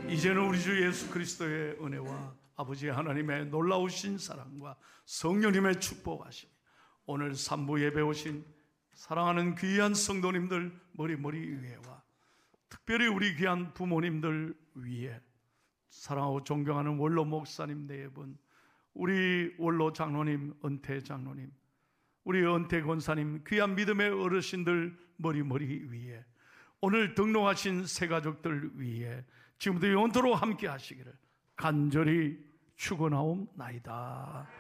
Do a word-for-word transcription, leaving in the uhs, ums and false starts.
이제는 우리 주 예수 그리스도의 은혜와 아버지 하나님의 놀라우신 사랑과 성령님의 축복하심이 오늘 삼부 예배 오신 사랑하는 귀한 성도님들 머리머리 위에와 특별히 우리 귀한 부모님들 위에, 사랑하고 존경하는 원로 목사님 네 분, 우리 원로 장로님, 은퇴 장로님, 우리 은퇴 권사님, 귀한 믿음의 어르신들 머리머리 위에, 오늘 등록하신 새 가족들 위에 지금부터 영원토록 함께 하시기를 간절히 축원하옵나이다.